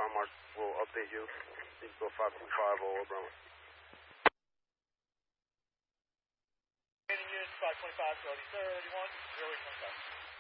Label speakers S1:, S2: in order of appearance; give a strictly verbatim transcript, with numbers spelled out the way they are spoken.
S1: Fire Marshal will update you. You can go five two five over Bromley.
S2: Units five twenty-five to thirty-one, zero eight twenty-five.